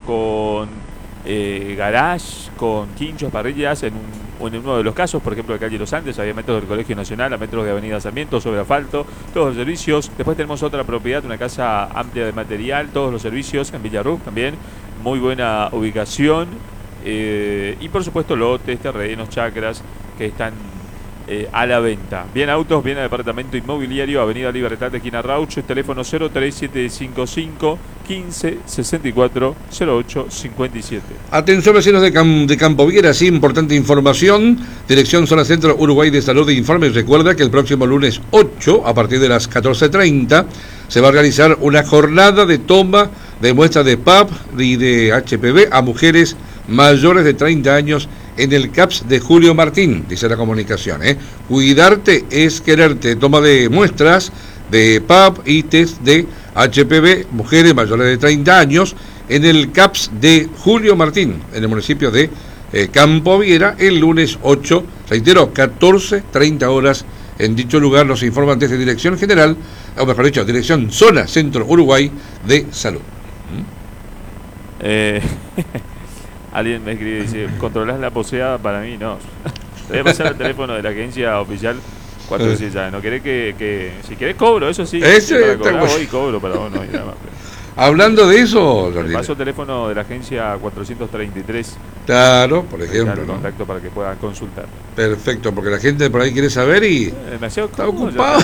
con garage, con quinchos, parrillas, en uno de los casos, por ejemplo, de calle Los Andes, había metros del Colegio Nacional, a metros de Avenida Sarmiento, sobre asfalto, todos los servicios. Después tenemos otra propiedad, una casa amplia de material, todos los servicios en Villarrub también, muy buena ubicación, y por supuesto lotes, terrenos, chacras que están a la venta. Bien autos, bien departamento inmobiliario, Avenida Libertad de esquina Rauch, teléfono 03755 15 64 08 57. Atención vecinos de Campo Viera, sí, importante información. Dirección Zona Centro Uruguay de Salud e Informes. Recuerda que el próximo lunes 8, a partir de las 14:30, se va a realizar una jornada de toma de muestras de PAP y de HPV a mujeres mayores de 30 años en el CAPS de Julio Martín, dice la comunicación. Cuidarte es quererte. Toma de muestras de PAP y test de HPV, mujeres mayores de 30 años, en el CAPS de Julio Martín, en el municipio de Campo Viera, el lunes 8, reitero, 14:30 horas. En dicho lugar nos informan desde Dirección General, o mejor dicho, Dirección Zona Centro Uruguay de Salud. Alguien me escribe y dice, ¿controlás la poseada? Para mí no. Te voy a pasar el teléfono de la agencia oficial 4 ya. ¿No querés que si querés cobro? Eso sí. Para cobrar hoy cobro para vos, no hay nada más. Hablando de eso, te paso el teléfono de la agencia 433. Claro, por ejemplo. El contacto para que puedan consultar. Perfecto, porque la gente por ahí quiere saber y está ocupado.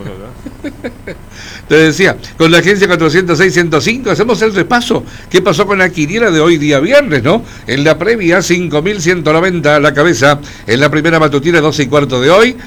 Te decía, con la agencia 406-105 hacemos el repaso. ¿Qué pasó con la quiniela de hoy día viernes, no? En la previa, 5.190 a la cabeza. En la primera matutina, 12:15 de hoy,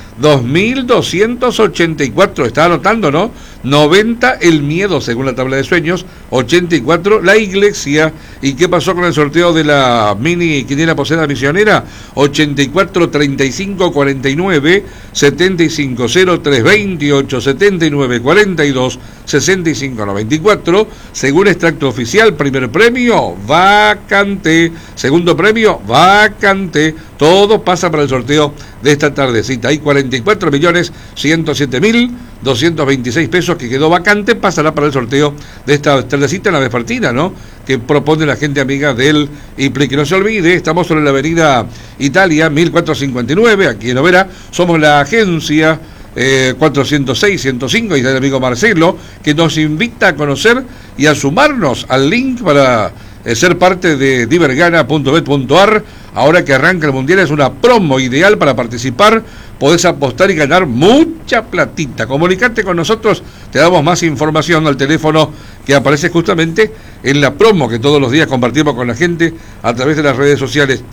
2.284. Está anotando, ¿no? 90 el miedo, según la tabla de sueños. 84 la iglesia. ¿Y qué pasó con el sorteo de la mini quiniela posada misionera? 84 35 49 75 03 28 79 42 65 94. Según extracto oficial, primer premio vacante, segundo premio vacante. Todo pasa para el sorteo de esta tardecita. Hay 44.107.226 pesos que quedó vacante. Pasará para el sorteo de esta tardecita en la vespertina, ¿no? Que propone la gente amiga del IPLI. Que no se olvide, estamos sobre la avenida Italia 1459, aquí en Oberá. Somos la agencia 406-105, y está el amigo Marcelo, que nos invita a conocer y a sumarnos al link para ser parte de divergana.bet.ar. Ahora que arranca el Mundial, es una promo ideal para participar. Podés apostar y ganar mucha platita. Comunicate con nosotros, te damos más información al teléfono que aparece justamente en la promo que todos los días compartimos con la gente a través de las redes sociales.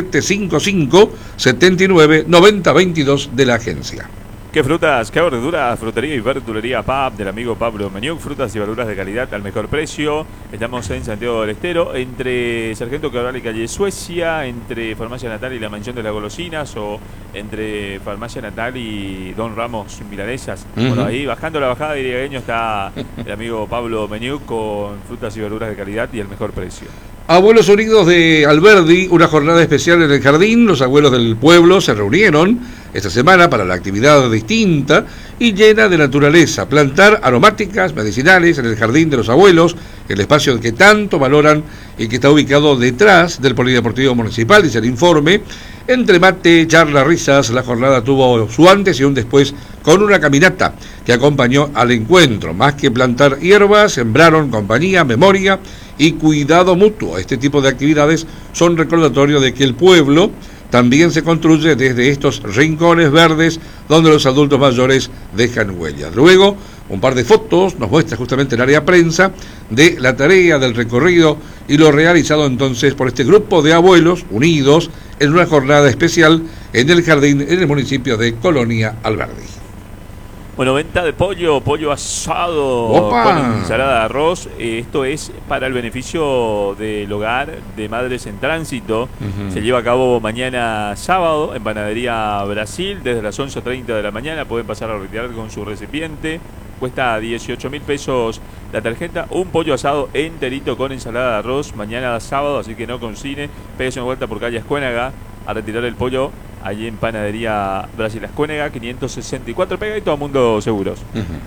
3755 79 90 22 de la agencia. ¿Qué frutas, qué verduras? Frutería y verdulería PAP del amigo Pablo Meniuk. Frutas y verduras de calidad al mejor precio. Estamos en Santiago del Estero, entre Sargento Cabral y calle Suecia, entre Farmacia Natal y la Mansión de las Golosinas, o entre Farmacia Natal y Don Ramos Milanesas. Por ahí, bajando la bajada de Iriagueño, está el amigo Pablo Meniuk con frutas y verduras de calidad y al mejor precio. Abuelos Unidos de Alberdi, una jornada especial en el jardín. Los abuelos del pueblo se reunieron esta semana para la actividad distinta y llena de naturaleza. Plantar aromáticas, medicinales en el jardín de los abuelos, el espacio que tanto valoran y que está ubicado detrás del Polideportivo Municipal, dice el informe. Entre mate, charla, risas, la jornada tuvo su antes y un después con una caminata que acompañó al encuentro. Más que plantar hierbas, sembraron compañía, memoria y cuidado mutuo. Este tipo de actividades son recordatorio de que el pueblo también se construye desde estos rincones verdes donde los adultos mayores dejan huellas. Luego, un par de fotos nos muestra justamente el área prensa de la tarea del recorrido y lo realizado entonces por este grupo de abuelos unidos en una jornada especial en el jardín en el municipio de Colonia Alberdi. Bueno, venta de pollo asado. ¡Opa! Con ensalada de arroz. Esto es para el beneficio del hogar de Madres en Tránsito. Se lleva a cabo mañana sábado en Panadería Brasil desde las 11:30 de la mañana. Pueden pasar a retirar con su recipiente. Cuesta 18.000 pesos la tarjeta. Un pollo asado enterito con ensalada de arroz mañana sábado, así que no consigne. Pégase una vuelta por calle Ascuénaga a retirar el pollo allí en Panadería Brasil Ascuénaga 564. Pega y todo el mundo seguros.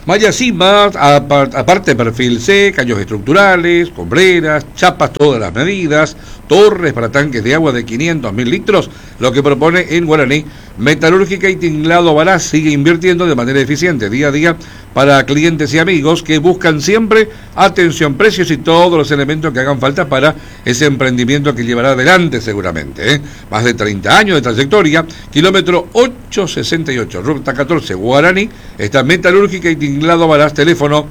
Malla Cima, aparte perfil C, caños estructurales, combreras, chapas todas las medidas, torres para tanques de agua de 500.000 litros, lo que propone en Guaraní. Metalúrgica y Tinglado Barás sigue invirtiendo de manera eficiente día a día para clientes y amigos que buscan siempre atención, precios y todos los elementos que hagan falta para ese emprendimiento que llevará adelante seguramente, ¿eh? Más de 30 años de trayectoria, kilómetro 868, ruta 14, Guaraní, está Metalúrgica y Tinglado Barás, teléfono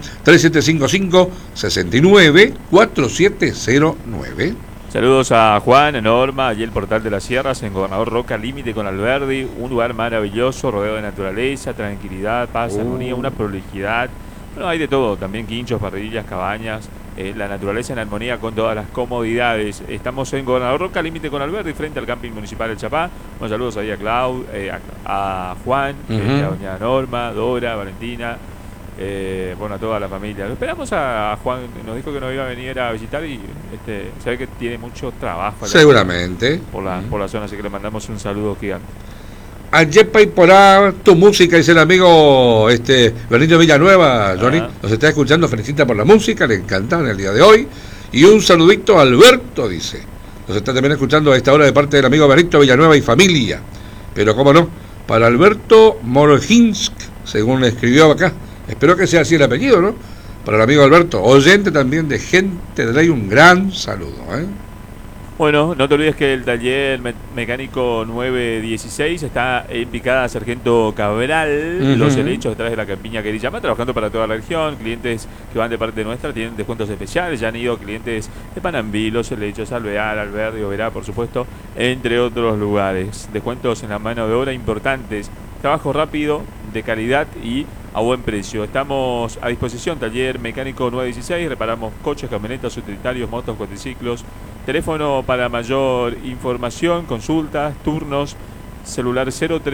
3755-694709. Saludos a Juan, a Norma, allí el Portal de las Sierras, en Gobernador Roca, límite con Alberdi, un lugar maravilloso, rodeado de naturaleza, tranquilidad, paz, armonía, una prolijidad. Bueno, hay de todo, también quinchos, parrillas, cabañas, la naturaleza en armonía con todas las comodidades. Estamos en Gobernador Roca, límite con Alberdi, frente al camping municipal del Chapá. Bueno, saludos ahí a Clau, a Juan, a doña Norma, Dora, Valentina. Bueno, a toda la familia. Lo esperamos a Juan, nos dijo que nos iba a venir a visitar y se ve que tiene mucho trabajo seguramente por la zona, así que le mandamos un saludo gigante. A Yepa y Porá, tu música, dice el amigo Bernito Villanueva, Johnny, nos está escuchando, felicita por la música, le encanta en el día de hoy. Y un saludito a Alberto, dice, nos está también escuchando a esta hora de parte del amigo Bernito Villanueva y familia. Pero cómo no, para Alberto Morojinsk, según le escribió acá. Espero que sea así el apellido, ¿no? Para el amigo Alberto, oyente también de Gente de Ley, un gran saludo, ¿eh? Bueno, no te olvides que el taller mecánico 916 está en Picada Sargento Cabral, Los Helechos, detrás de la campiña Querillama, trabajando para toda la región. Clientes que van de parte nuestra tienen descuentos especiales, ya han ido clientes de Panambí, Los Helechos, Alvear, Alberdi, Oberá, por supuesto, entre otros lugares. Descuentos en la mano de obra importantes, trabajo rápido, de calidad y a buen precio. Estamos a disposición, taller mecánico 916, reparamos coches, camionetas, utilitarios, motos, cuatriciclos. Teléfono para mayor información, consultas, turnos, celular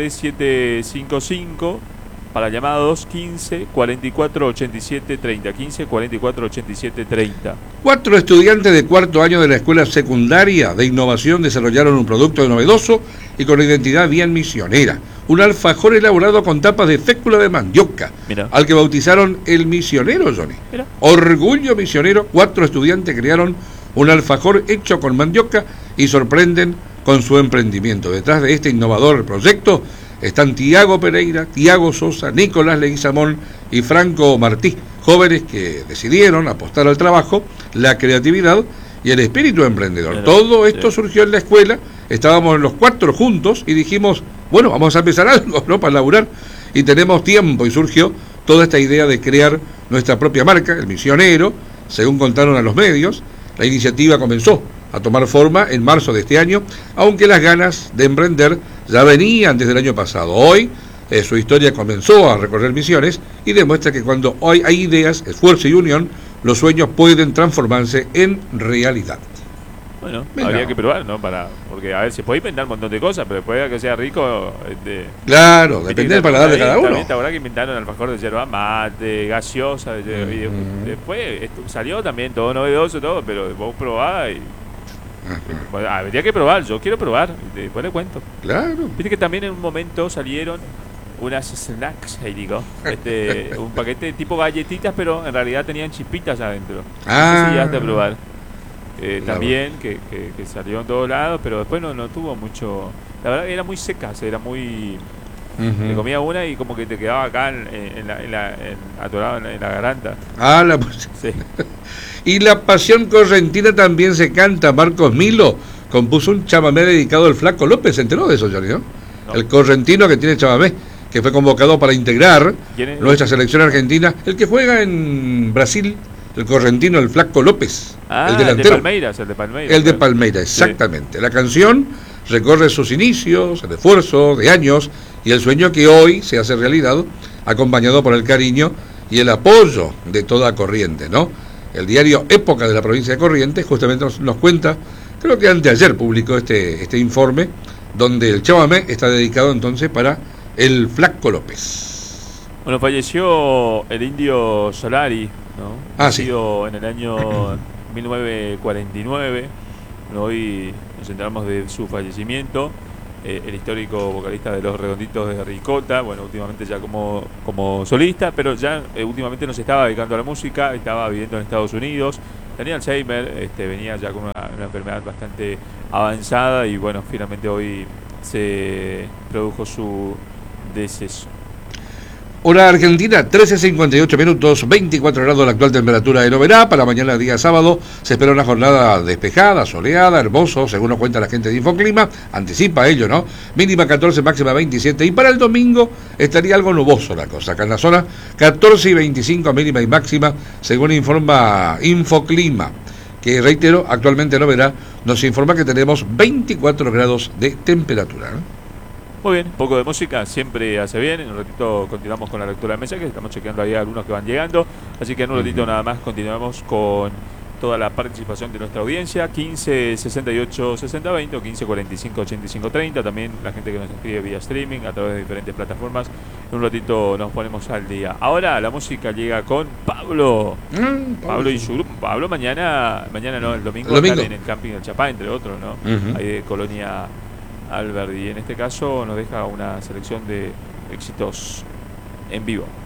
03755 para llamados 15 44 87 30, 15 44 87 30. 4 estudiantes de cuarto año de la escuela secundaria de innovación desarrollaron un producto novedoso y con identidad bien misionera. Un alfajor elaborado con tapas de fécula de mandioca, al que bautizaron el misionero, Johnny. Orgullo misionero. 4 estudiantes crearon un alfajor hecho con mandioca y sorprenden con su emprendimiento. Detrás de este innovador proyecto están Tiago Pereira, Tiago Sosa, Nicolás Leguizamón y Franco Martí, jóvenes que decidieron apostar al trabajo, la creatividad y el espíritu emprendedor. Todo esto surgió en la escuela, estábamos los 4 juntos y dijimos, bueno, vamos a empezar algo, ¿no?, para laburar, y tenemos tiempo, y surgió toda esta idea de crear nuestra propia marca, el misionero, según contaron a los medios. La iniciativa comenzó a tomar forma en marzo de este año, aunque las ganas de emprender ya venían desde el año pasado. Hoy su historia comenzó a recorrer Misiones y demuestra que cuando hoy hay ideas, esfuerzo y unión, los sueños pueden transformarse en realidad. Bueno, habría que probar, ¿no? Porque, a ver, se puede inventar un montón de cosas, pero después de que sea rico... claro, depende del paladar de cada uno. También te habrá que inventaron alfajor de yerba mate, gaseosa, y después salió también todo novedoso, todo, pero vos probás y... Bueno, habría que probar, yo quiero probar, después le cuento. Claro. Viste que también en un momento salieron unas snacks, ahí digo, un paquete tipo galletitas, pero en realidad tenían chispitas adentro. No sé si ya has de probar. También que salió en todos lados, pero después no tuvo mucho. La verdad que era muy seca, era muy... Te comía una y como que te quedaba acá atorado en la garganta. Sí. Y la pasión correntina también se canta. Marcos Milo compuso un chamamé dedicado al Flaco López. ¿Se enteró de eso, Johnny, no? El correntino que tiene chamamé, que fue convocado para integrar nuestra selección argentina. El que juega en Brasil, el correntino, el Flaco López, el delantero. El de Palmeiras. El de Palmeiras, exactamente. Sí. La canción recorre sus inicios, el esfuerzo de años y el sueño que hoy se hace realidad, acompañado por el cariño y el apoyo de toda Corrientes, ¿no? El diario Época de la provincia de Corrientes justamente nos cuenta, creo que anteayer publicó este informe, donde el chamamé está dedicado entonces para el Flaco López. Bueno, falleció el Indio Solari, ¿no? Nacido en el año 1949. Hoy nos enteramos de su fallecimiento. el histórico vocalista de Los Redonditos de Ricota, bueno, últimamente ya como solista, pero ya últimamente no se estaba dedicando a la música, estaba viviendo en Estados Unidos, tenía Alzheimer, venía ya con una enfermedad bastante avanzada y bueno, finalmente hoy se produjo su deceso. Hora Argentina, 13:58 minutos, 24 grados la actual temperatura de Oberá. Para mañana día sábado se espera una jornada despejada, soleada, hermoso, según nos cuenta la gente de Infoclima, anticipa ello, ¿no? Mínima 14, máxima 27, y para el domingo estaría algo nuboso la cosa. Acá en la zona, 14 y 25 mínima y máxima, según informa Infoclima, que reitero, actualmente en Oberá nos informa que tenemos 24 grados de temperatura, ¿no? Muy bien, un poco de música siempre hace bien. En un ratito continuamos con la lectura de mensajes. Estamos chequeando ahí algunos que van llegando. Así que en un ratito nada más continuamos con toda la participación de nuestra audiencia. 15 68 60 20 o 15 45 85 30. También la gente que nos escribe vía streaming a través de diferentes plataformas. En un ratito nos ponemos al día. Ahora la música llega con Pablo. Pablo y su grupo. Pablo mañana no, el domingo. Están en el camping del Chapá, entre otros, ¿no? Ahí de Colonia Alberdi, y en este caso nos deja una selección de éxitos en vivo.